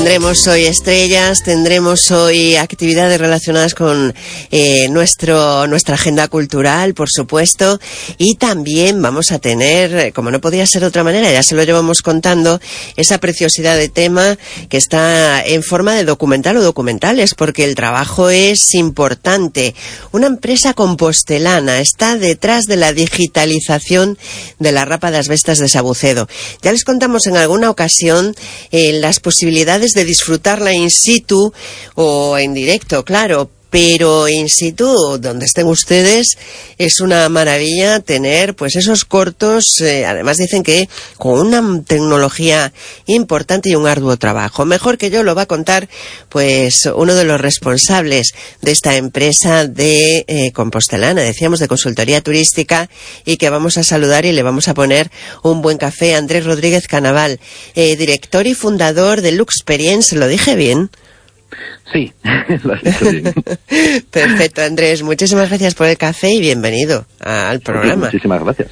Tendremos hoy estrellas, tendremos hoy actividades relacionadas con nuestra agenda cultural, por supuesto, y también vamos a tener, como no podía ser de otra manera, ya se lo llevamos contando, esa preciosidad de tema que está en forma de documental o documentales, porque el trabajo es importante. Una empresa compostelana está detrás de la digitalización de la Rapa das Vestas de Sabucedo. Ya les contamos en alguna ocasión las posibilidades de disfrutarla in situ o en directo, claro, pero in situ, donde estén ustedes, es una maravilla tener pues esos cortos, además dicen que con una tecnología importante y un arduo trabajo. Mejor que yo lo va a contar pues uno de los responsables de esta empresa de compostelana, decíamos, de consultoría turística, y que vamos a saludar y le vamos a poner un buen café. Andrés Rodríguez Canaval, director y fundador de Luxperience, ¿lo dije bien? Sí, lo has dicho bien. Perfecto, Andrés, muchísimas gracias por el café y bienvenido al programa. Muchísimas gracias.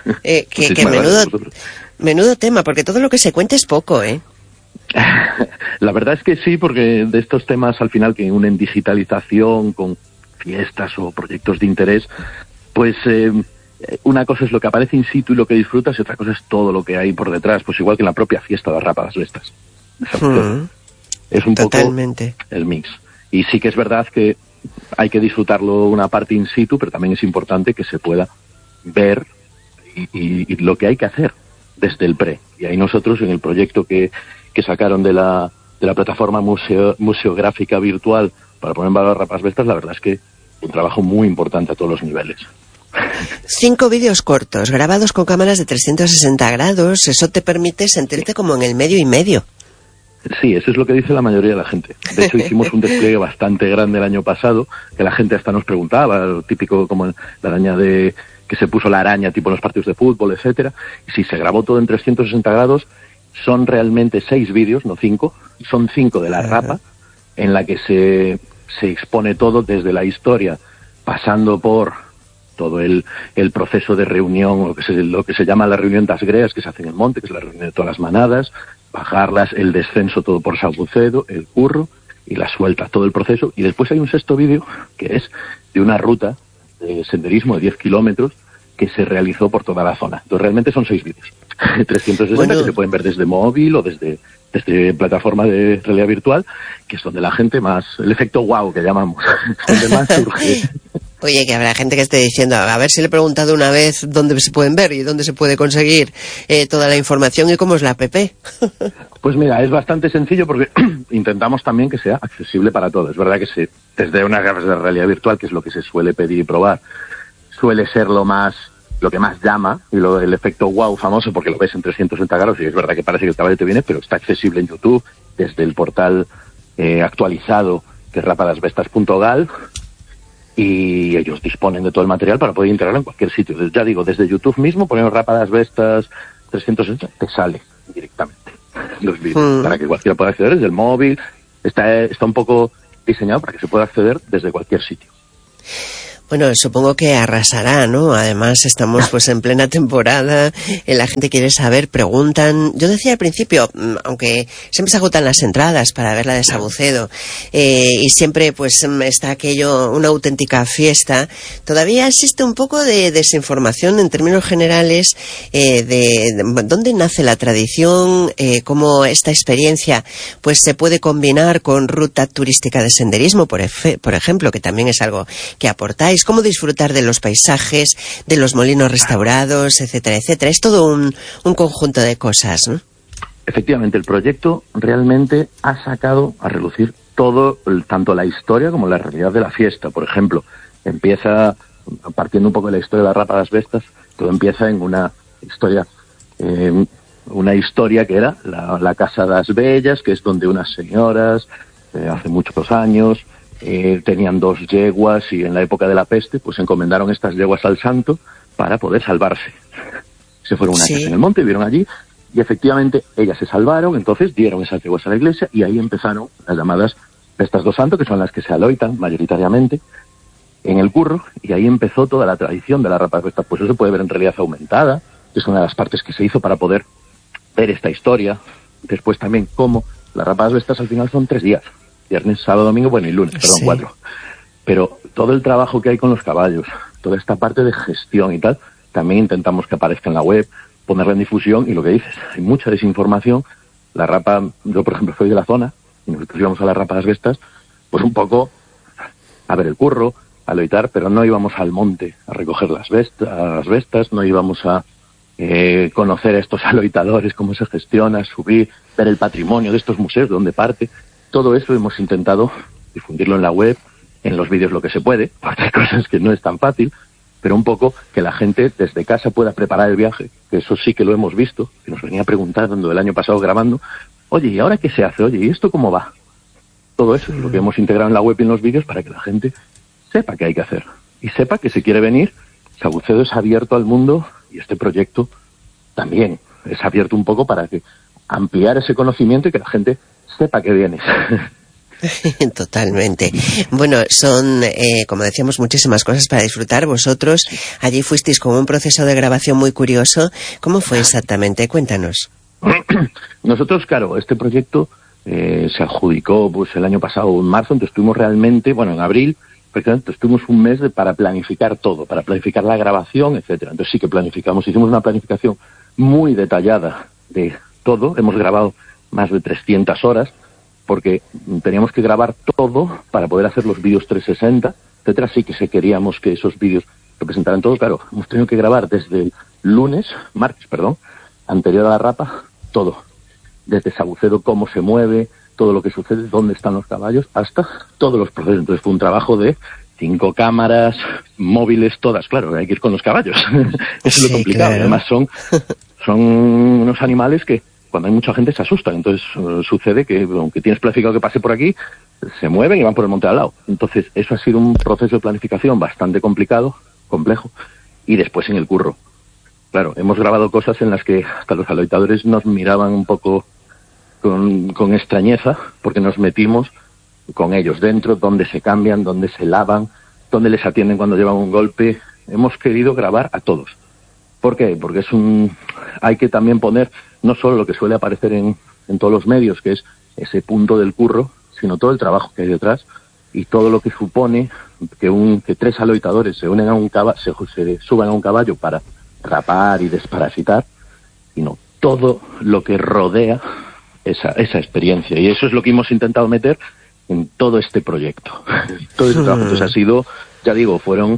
Menudo tema, porque todo lo que se cuenta es poco, ¿eh? La verdad es que sí, porque de estos temas al final que unen digitalización con fiestas o proyectos de interés, pues una cosa es lo que aparece in situ y lo que disfrutas, y otra cosa es todo lo que hay por detrás, pues igual que en la propia fiesta de Rapa das Vestas. Es un Totalmente. Poco el mix. Y sí que es verdad que hay que disfrutarlo una parte in situ, pero también es importante que se pueda ver y lo que hay que hacer desde el pre. Y ahí nosotros, en el proyecto que sacaron de la plataforma museográfica virtual para poner en valor Rapa das Vestas, la verdad es que un trabajo muy importante a todos los niveles. 5 vídeos cortos, grabados con cámaras de 360 grados, eso te permite sentirte como en el medio y medio. Sí, eso es lo que dice la mayoría de la gente. De hecho, hicimos un despliegue bastante grande el año pasado, que la gente hasta nos preguntaba, típico como la araña que se puso la araña tipo en los partidos de fútbol, etcétera. Y si se grabó todo en 360 grados, son realmente 6 vídeos, no 5, son 5 de la Rapa, en la que se expone todo desde la historia, pasando por todo el proceso de reunión, lo que se llama la reunión das greas, que se hace en el monte, que es la reunión de todas las manadas, bajarlas, el descenso todo por Sabucedo, el curro y la suelta, todo el proceso. Y después hay un 6º vídeo que es de una ruta de senderismo de 10 kilómetros que se realizó por toda la zona. Entonces realmente son 6 vídeos, 360 que se pueden ver desde móvil o desde plataforma de realidad virtual, que es donde la gente más, el efecto wow que llamamos, donde más surge. Oye, que habrá gente que esté diciendo, a ver si le he preguntado una vez dónde se pueden ver y dónde se puede conseguir toda la información y cómo es la app. Pues mira, es bastante sencillo porque intentamos también que sea accesible para todos. Es verdad que desde unas gafas de realidad virtual, que es lo que se suele pedir y probar, suele ser lo que más llama, y el efecto wow famoso, porque lo ves en 360 grados y es verdad que parece que el caballo te viene, pero está accesible en YouTube, desde el portal actualizado, que es rapadasvestas.gal, y ellos disponen de todo el material para poder integrarlo en cualquier sitio. Ya digo, desde YouTube mismo, ponemos Rapa das Vestas 360, te sale directamente los vídeos, para que cualquiera pueda acceder desde el móvil. Está un poco diseñado para que se pueda acceder desde cualquier sitio. Bueno, supongo que arrasará, ¿no? Además, estamos pues en plena temporada, la gente quiere saber, preguntan. Yo decía al principio, aunque siempre se agotan las entradas para ver la de Sabucedo, y siempre pues está aquello, una auténtica fiesta, todavía existe un poco de desinformación en términos generales de dónde nace la tradición, cómo esta experiencia pues se puede combinar con ruta turística de senderismo, por ejemplo, que también es algo que aportáis. Cómo disfrutar de los paisajes, de los molinos restaurados, etcétera, etcétera. Es todo un conjunto de cosas, ¿no? Efectivamente, el proyecto realmente ha sacado a relucir todo, tanto la historia como la realidad de la fiesta. Por ejemplo, empieza, partiendo un poco de la historia de la Rapa das Vestas, todo empieza en una historia que era la Casa das Bellas, que es donde unas señoras, hace muchos años, tenían 2 yeguas, y en la época de la peste pues encomendaron estas yeguas al santo para poder salvarse. Se fueron a una casa en el monte, vieron allí, y efectivamente ellas se salvaron, entonces dieron esas yeguas a la iglesia, y ahí empezaron las llamadas Vestas do Santo, que son las que se aloitan mayoritariamente en el curro, y ahí empezó toda la tradición de la Rapa das Vestas. Pues eso se puede ver en realidad aumentada, que es una de las partes que se hizo para poder ver esta historia. Después también cómo Las rápadas bestas al final son 3 días. Viernes, sábado, domingo, bueno, y lunes, perdón, 4. Pero todo el trabajo que hay con los caballos, toda esta parte de gestión y tal, también intentamos que aparezca en la web, ponerla en difusión, y lo que dices, hay mucha desinformación. La rapa, yo por ejemplo soy de la zona, y nosotros íbamos a las rápadas bestas, pues un poco a ver el curro, a loitar, pero no íbamos al monte a recoger las bestas, no íbamos a conocer a estos aloitadores, cómo se gestiona, subir, ver el patrimonio de estos museos, de dónde parte. Todo eso hemos intentado difundirlo en la web, en los vídeos lo que se puede, porque hay cosas que no es tan fácil, pero un poco que la gente desde casa pueda preparar el viaje, que eso sí que lo hemos visto, que nos venía preguntando el año pasado grabando, oye, ¿y ahora qué se hace? Oye, ¿y esto cómo va? Todo eso es lo que hemos integrado en la web y en los vídeos para que la gente sepa qué hay que hacer y sepa que si quiere venir, Sabucedo es abierto al mundo, y este proyecto también es abierto un poco para que ampliar ese conocimiento y que la gente sepa que vienes. Totalmente. Bueno, son, como decíamos, muchísimas cosas para disfrutar. Vosotros allí fuisteis con un proceso de grabación muy curioso. ¿Cómo fue exactamente? Cuéntanos. Nosotros, claro, este proyecto se adjudicó pues el año pasado, en marzo, entonces estuvimos realmente, bueno, en abril, prácticamente estuvimos un mes para planificar todo, para planificar la grabación, etcétera. Entonces sí que planificamos, hicimos una planificación muy detallada de todo. Hemos grabado más de 300 horas, porque teníamos que grabar todo para poder hacer los vídeos 360, etcétera. Sí que queríamos que esos vídeos representaran todo. Claro, hemos tenido que grabar desde el martes, anterior a la rapa, todo. Desde Sabucedo, cómo se mueve, todo lo que sucede, dónde están los caballos, hasta todos los procesos. Entonces fue un trabajo de 5 cámaras, móviles, todas. Claro, hay que ir con los caballos. Eso es lo complicado. Claro. Además son unos animales que cuando hay mucha gente se asustan. Entonces sucede que, aunque tienes planificado que pase por aquí, se mueven y van por el monte al lado. Entonces eso ha sido un proceso de planificación bastante complicado, complejo, y después en el curro. Claro, hemos grabado cosas en las que hasta los aloitadores nos miraban un poco con extrañeza, porque nos metimos con ellos dentro, donde se cambian, donde se lavan, donde les atienden cuando llevan un golpe. Hemos querido grabar a todos. ¿Por qué? Porque hay que también poner no solo lo que suele aparecer en todos los medios, que es ese punto del curro, sino todo el trabajo que hay detrás y todo lo que supone que 3 aloitadores se unen a un caballo, se suban a un caballo para rapar y desparasitar, sino todo lo que rodea esa experiencia. Y eso es lo que hemos intentado meter en todo este proyecto. Todo este trabajo. Entonces ha sido, ya digo, fueron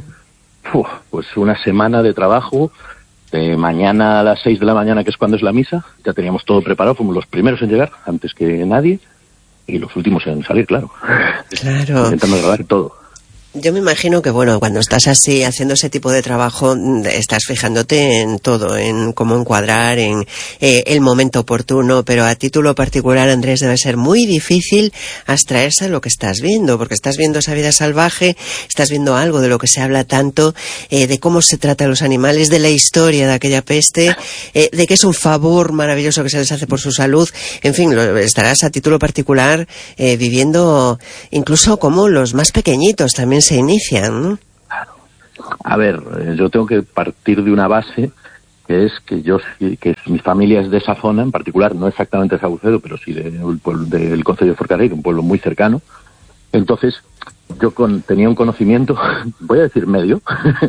pues una semana de trabajo. De mañana a las 6 de la mañana, que es cuando es la misa, ya teníamos todo preparado, fuimos los primeros en llegar, antes que nadie, y los últimos en salir, claro. Intentando grabar todo. Yo me imagino que, bueno, cuando estás así haciendo ese tipo de trabajo, estás fijándote en todo, en cómo encuadrar, en el momento oportuno, pero a título particular, Andrés, debe ser muy difícil abstraerse a lo que estás viendo, porque estás viendo esa vida salvaje, estás viendo algo de lo que se habla tanto, de cómo se trata a los animales, de la historia de aquella peste, de que es un favor maravilloso que se les hace por su salud. En fin, estarás a título particular viviendo incluso como los más pequeñitos también se inician, ¿no? Claro. A ver, yo tengo que partir de una base, que es que mi familia es de esa zona, en particular, no exactamente de Sabucedo, pero sí del concello de Forcarei, un pueblo muy cercano. Entonces, yo tenía un conocimiento, voy a decir medio,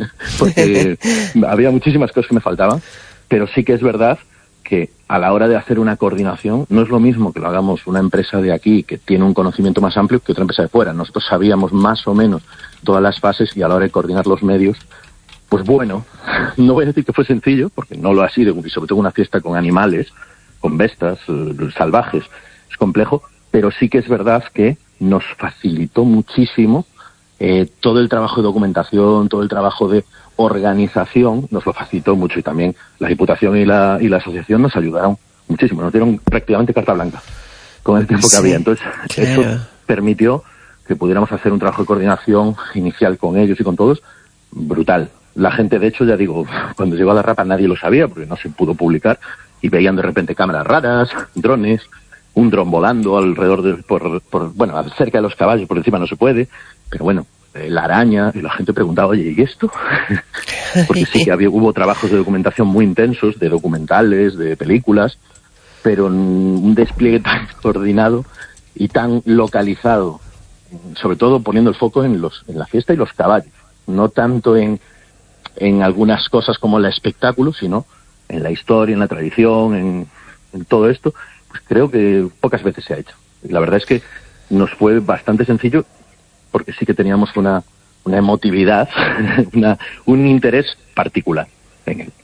porque había muchísimas cosas que me faltaban, pero sí que es verdad que a la hora de hacer una coordinación no es lo mismo que lo hagamos una empresa de aquí que tiene un conocimiento más amplio que otra empresa de fuera. Nosotros sabíamos más o menos todas las fases y a la hora de coordinar los medios, pues bueno, no voy a decir que fue sencillo, porque no lo ha sido, y sobre todo una fiesta con animales, con bestas salvajes, es complejo, pero sí que es verdad que nos facilitó muchísimo todo el trabajo de documentación, todo el trabajo de organización, nos lo facilitó mucho, y también la Diputación y la asociación nos ayudaron muchísimo, nos dieron prácticamente carta blanca con el tiempo que había. Entonces, claro, eso permitió que pudiéramos hacer un trabajo de coordinación inicial con ellos y con todos brutal. La gente, de hecho, ya digo, cuando llegó a la rapa nadie lo sabía porque no se pudo publicar, y veían de repente cámaras raras, drones, un dron volando alrededor bueno, cerca de los caballos, por encima no se puede, pero bueno, la araña, y la gente preguntaba, oye, ¿y esto? Porque sí que hubo trabajos de documentación muy intensos, de documentales, de películas, pero un despliegue tan coordinado y tan localizado, sobre todo poniendo el foco en la fiesta y los caballos, no tanto en algunas cosas como el espectáculo, sino en la historia, en la tradición, en todo esto, pues creo que pocas veces se ha hecho. Y la verdad es que nos fue bastante sencillo, porque sí que teníamos una emotividad, un interés particular en él.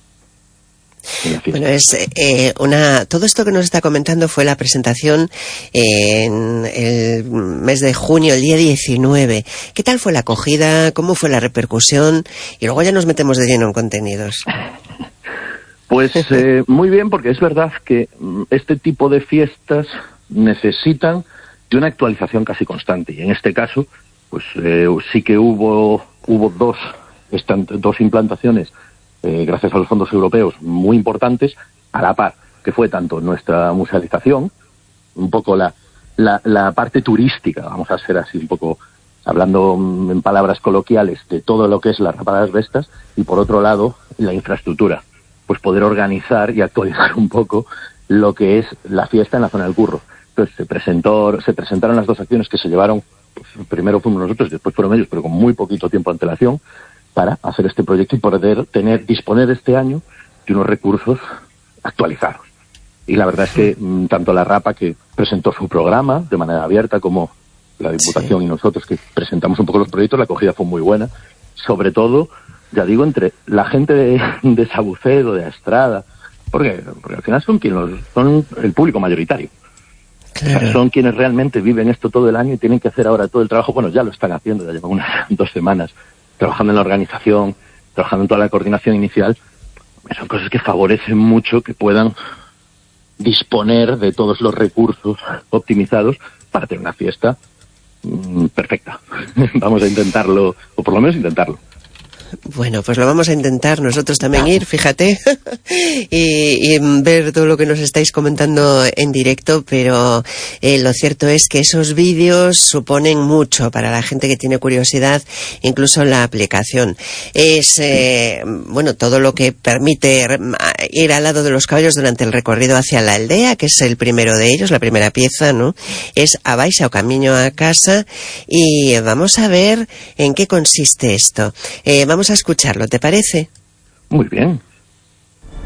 Bueno, todo esto que nos está comentando fue la presentación en el mes de junio, el día 19. ¿Qué tal fue la acogida? ¿Cómo fue la repercusión? Y luego ya nos metemos de lleno en contenidos. Pues muy bien, porque es verdad que este tipo de fiestas necesitan de una actualización casi constante. Y en este caso, pues sí que hubo dos implantaciones gracias a los fondos europeos muy importantes, a la par, que fue tanto nuestra musealización, un poco la parte turística, vamos a ser así un poco, hablando en palabras coloquiales, de todo lo que es la Rapa de las Vestas, y por otro lado, la infraestructura, pues poder organizar y actualizar un poco lo que es la fiesta en la zona del Curro. Entonces se presentaron las dos acciones que se llevaron, pues, primero fuimos nosotros y después fueron ellos, pero con muy poquito tiempo de antelación, para hacer este proyecto y poder disponer este año de unos recursos actualizados. Y la verdad es que tanto la Rapa, que presentó su programa de manera abierta, como la Diputación y nosotros, que presentamos un poco los proyectos, la acogida fue muy buena. Sobre todo, ya digo, entre la gente de Sabucedo, de Astrada, porque al final son el público mayoritario. Claro. O sea, son quienes realmente viven esto todo el año y tienen que hacer ahora todo el trabajo. Bueno, ya lo están haciendo, ya llevan unas 2 semanas trabajando en la organización, trabajando en toda la coordinación inicial. Son cosas que favorecen mucho que puedan disponer de todos los recursos optimizados para tener una fiesta perfecta. Vamos a intentarlo, o por lo menos intentarlo. Bueno, pues lo vamos a intentar nosotros también ir, fíjate, y ver todo lo que nos estáis comentando en directo, pero lo cierto es que esos vídeos suponen mucho para la gente que tiene curiosidad, incluso la aplicación. Es, bueno, todo lo que permite ir al lado de los caballos durante el recorrido hacia la aldea, que es el primero de ellos, la primera pieza, ¿no? Es a Baixa o Camino a Casa, y vamos a ver en qué consiste esto. Vamos a escucharlo, ¿te parece? Muy bien.